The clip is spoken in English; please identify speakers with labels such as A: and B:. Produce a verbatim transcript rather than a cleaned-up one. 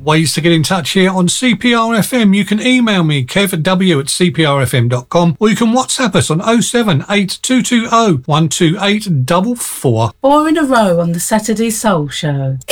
A: Ways to get in touch here on C P R F M. You can email me, kev w at c p r f m dot com, or you can WhatsApp us on oh seven eight two two oh one two eight four four.
B: Four in a row on the Saturday Soul Show.